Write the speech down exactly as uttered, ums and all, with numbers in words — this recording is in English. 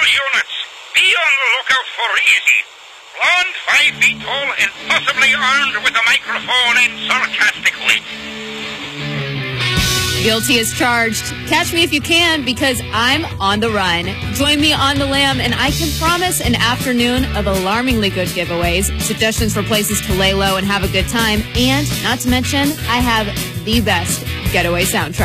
units, be on the lookout for Easy. Blonde, five feet tall, and possibly armed with a microphone and sarcastic wit. Guilty as charged. Catch me if you can, because I'm on the run. Join me on the lam, and I can promise an afternoon of alarmingly good giveaways, suggestions for places to lay low and have a good time, and not to mention, I have the best getaway soundtrack.